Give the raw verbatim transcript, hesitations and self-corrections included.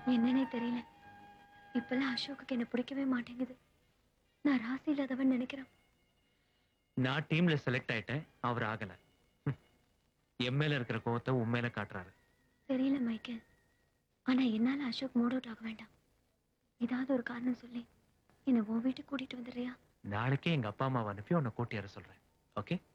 என்னன்னே தெரியல. இப்பெல்லாம் அசோக்குக்கு என்ன பிடிக்கவே மாட்டேங்குது. நான் ராசி இல்லாதவன் நினைக்கிறேன். நான் டீம்ல செலக்ட் ஆயிட்டேன், அவர் ஆகல. என் மேல இருக்கிற கோவத்தை உன் மேல காட்டுறாரு. தெரியல மைக்கேல். ஆனா என்னால அசோக் மூட் அவுட் ஆக வேண்டாம். ஏதாவது ஒரு காரணம் சொல்லி என்ன உன் வீட்டுக்கு கூட்டிட்டு வந்துடுறியா? நாளைக்கே எங்க அப்பா அம்மாவை அனுப்பி உன்னை கூட்டி வர சொல்றேன். ஓகே?